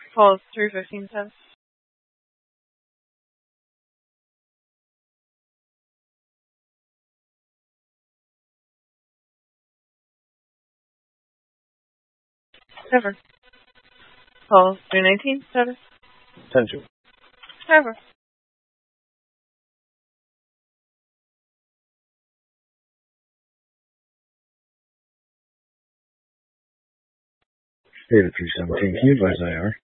Calls 315 cents. Never. Calls 319 status. 10-2. Never. Data 317, can you advise IR?